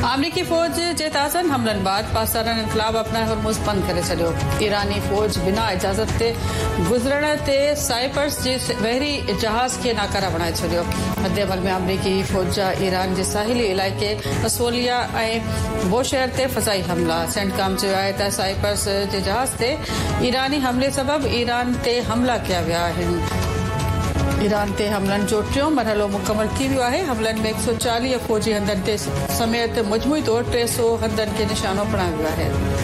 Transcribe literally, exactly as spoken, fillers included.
अमरीकी फ़ौज जे ताज़नि हमलनि बाद पाकिस्तान इनक़लाब अपना हरमुज़ बंद करे छॾियो। ईरानी फ़ौज बिना इजाज़त ते गुज़रण ते साइप्रस जे बहरी जहाज़ खे नाकारा बणाए छॾियो। रद्दअमल में अमरीकी फ़ौज जा ईरान जे साहिली इलाइक़े असोलिया ऐं बोशहर ते फ़ज़ाई हमला। सेंटकॉम चयो आहे त साइप्रस जे जहाज़ ते ईरानी हमले सबबि ईरान ते हमला कया विया आहिनि। ईरान ते हमलनि जो टियों मरहलो मुकमल थी वियो आहे। हमलनि में एक सौ चालीह फ़ौजी हंधनि ते समेत मजमूई तौर टे सौ हंधनि खे निशानो बणायो वियो आहे।